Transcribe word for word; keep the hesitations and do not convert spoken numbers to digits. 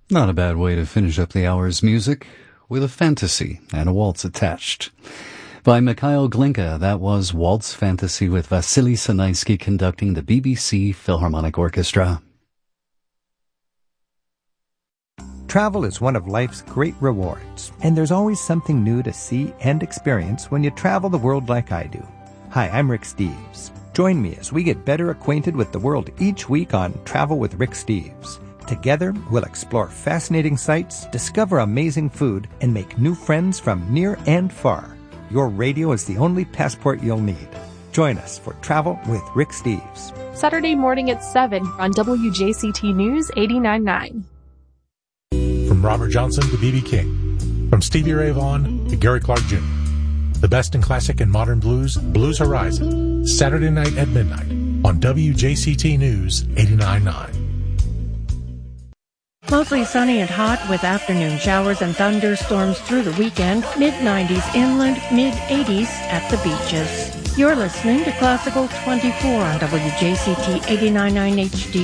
Not a bad way to finish up the hour's music, with a fantasy and a waltz attached. By Mikhail Glinka, that was Waltz Fantasy with Vasily Sanaisky conducting the B B C Philharmonic Orchestra. Travel is one of life's great rewards, and there's always something new to see and experience when you travel the world like I do. Hi, I'm Rick Steves. Join me as we get better acquainted with the world each week on Travel with Rick Steves. Together, we'll explore fascinating sights, discover amazing food, and make new friends from near and far. Your radio is the only passport you'll need. Join us for Travel with Rick Steves. Saturday morning at seven on W J C T News eighty-nine point nine. From Robert Johnson to B B King. From Stevie Ray Vaughan to Gary Clark Junior The best in classic and modern blues, Blues Horizon. Saturday night at midnight on W J C T News eighty-nine point nine. Mostly sunny and hot with afternoon showers and thunderstorms through the weekend. mid nineties inland, mid eighties at the beaches. You're listening to Classical twenty-four on W J C T eighty-nine point nine H D.